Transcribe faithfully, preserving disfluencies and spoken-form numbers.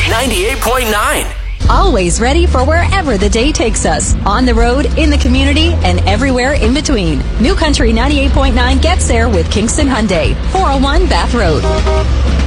ninety-eight point nine. Always ready for wherever the day takes us. On the road, in the community, and everywhere in between. New Country ninety-eight point nine gets there with Kingston Hyundai. four oh one Bath Road.